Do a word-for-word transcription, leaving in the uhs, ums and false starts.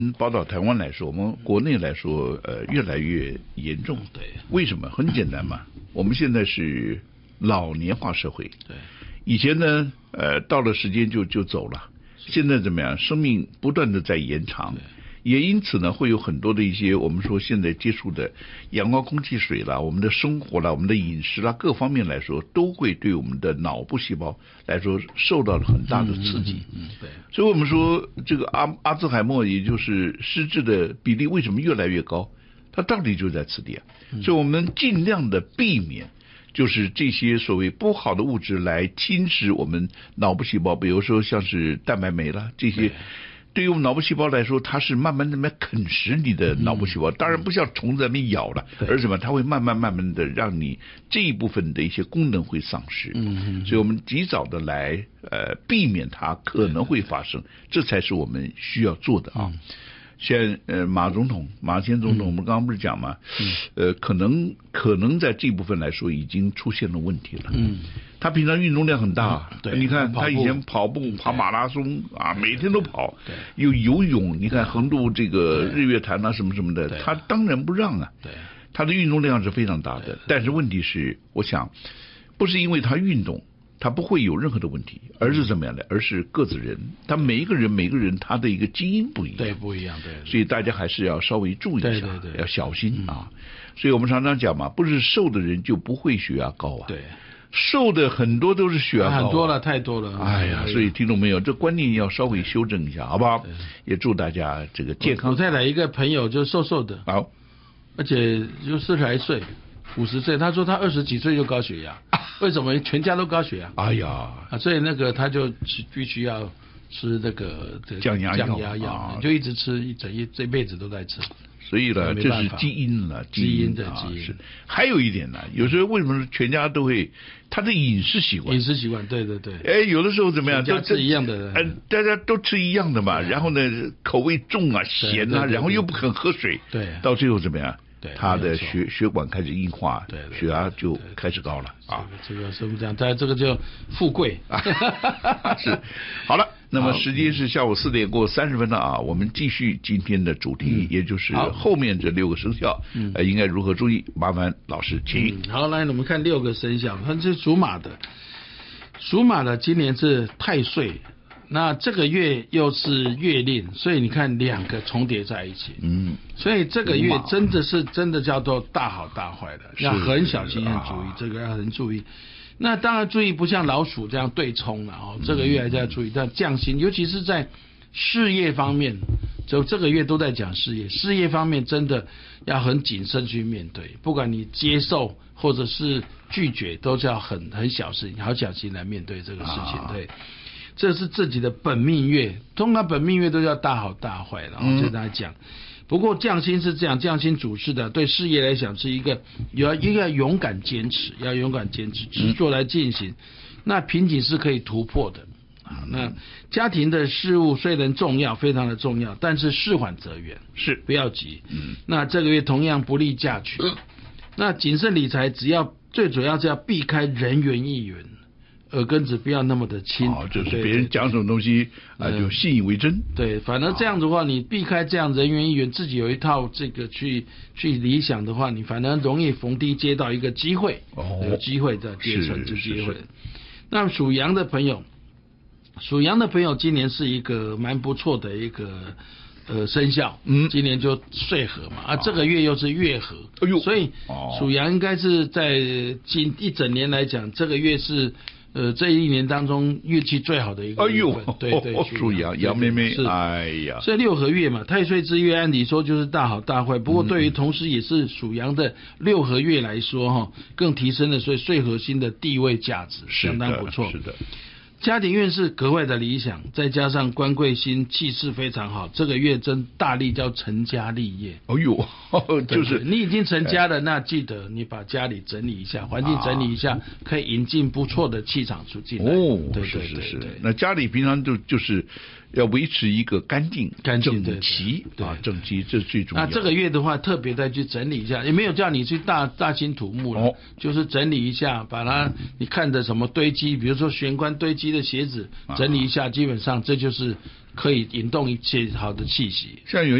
报道台湾来说，我们国内来说，呃，越来越严重。 对， 为什么？很简单嘛，我们现在是老年化社会。 对， 以前呢，呃，到了时间就就走了。现在怎么样？生命不断的在延长，也因此呢，会有很多的一些我们说现在接触的阳光、空气、水啦，我们的生活啦，我们的饮食啦，各方面来说，都会对我们的脑部细胞来说受到了很大的刺激。 嗯，嗯嗯对。 所以我们说这个阿阿兹海默，也就是失智的比例为什么越来越高？它道理就在此地啊。所以我们尽量的避免。就是这些所谓不好的物质来侵蚀我们脑部细胞，比如说像是蛋白酶啦，这些对于我们脑部细胞来说，它是慢慢的在啃食你的脑部细胞，当然不像虫子在那边咬了，而什么，它会慢慢慢慢的让你这一部分的一些功能会丧失。嗯，所以我们及早的来呃避免它可能会发生，这才是我们需要做的啊。现在呃，马总统、马前总统，我们刚刚不是讲嘛，嗯、呃，可能可能在这部分来说已经出现了问题了。嗯，他平常运动量很大，嗯、对，你看他以前跑步、跑马拉松啊，每天都跑，对，有游泳，你看横渡这个日月潭啊什么什么的，他当然不让啊。对，他的运动量是非常大的，但是问题是，我想不是因为他运动。他不会有任何的问题，而是怎么样的？而是个子人，他每一个人每个人他的一个基因不一样， 对，不一样，对， 所以大家还是要稍微注意一下， 对对对， 要小心啊。嗯、所以我们常常讲嘛，不是瘦的人就不会血压高啊， 对， 瘦的很多都是血压高、啊， 很多了，太多了。 哎呀，所以听懂没有？这观念要稍微修正一下，好不好？也祝大家这个健康。 我太太一个朋友就瘦瘦的， 好， 而且就四十来岁。五十岁，他说他二十几岁就高血压，为什么全家都高血压？ 哎呀， 啊，所以那个他就必须要吃那个降压降压药， 啊、 就一直吃，一整一这辈子都在吃。 所以呢，这是基因了， 基因的基因、 啊、是。还有一点呢，有时候为什么全家都会他的饮食习惯？ 饮食习惯，对对对。 哎，有的时候怎么样？ 都吃一样的， 哎，大家都吃一样的嘛。然后呢，口味重啊，咸啊， 对对对对然后又不肯喝水， 对， 到最后怎么样？ 对， 他的血血管开始硬化， 对， 血压就开始高了啊。 这个是不是这样？但这个叫富贵。 是，好了，那么时间是下午四点过三十分了啊。我们继续今天的主题，嗯、也就是后面这六个生肖，嗯、呃，应该如何注意？麻烦老师请、 嗯。好，来，我们看六个生肖，它是属马的，属马的今年是太岁。那这个月又是月令，所以你看两个重叠在一起，嗯，所以这个月真的是真的叫做大好大坏的，要很小心很注意，啊、这个要很注意。那当然注意不像老鼠这样对冲了哦，这个月还是要注意，但降薪，尤其是在事业方面，就这个月都在讲事业，事业方面真的要很谨慎去面对，不管你接受或者是拒绝，都是要很很小心，好小心来面对这个事情，啊、对。这是自己的本命月，通常本命月都叫大好大坏，然后跟大家讲。不过降星是这样，降星主事的，对事业来讲是一个要一个勇敢坚持，要勇敢坚持，执着来进行。那瓶颈是可以突破的啊。那家庭的事物虽然重要，非常的重要，但是事缓则圆， 是不要急。嗯。那这个月同样不利嫁娶。嗯、那谨慎理财，只要最主要是要避开人云亦云。耳根子不要那么的轻， 哦，就是别人讲什么东西啊、呃，就信以为真。 对，反正这样的话，你避开这样人云亦云，自己有一套这个去去理想的话，你反而容易逢低接到一个机会，哦、有机会的接成之机会。那属羊的朋友，属羊的朋友今年是一个蛮不错的一个呃生肖，嗯，今年就岁合嘛，啊，这个月又是月合，哎呦，所以属羊应该是在今一整年来讲，这个月是。呃，这一年当中运气最好的一个月份，哎呦，对对， 属羊，羊妹妹，哎呀， 所以六合月嘛，太岁之月，按理说就是大好大坏。不过对于同时也是属羊的六合月来说，哈，更提升了所以岁合星的地位价值，相当不错。 是的。 家庭运势格外的理想，再加上官贵星气势非常好，这个月真大力叫成家立业。 哦呦，就是你已经成家了，那记得你把家里整理一下，环境整理一下，可以引进不错的气场出进来。 哦，对对对对，那家里平常就就是要维持一个干净、 干净、 整齐啊，整齐这是最重要。 那这个月的话，特别再去整理一下，也没有叫你去大大兴土木了，哦、就是整理一下，把它你看的什么堆积，比如说玄关堆积的鞋子，整理一下，基本上这就是可以引动一些好的气息。 像有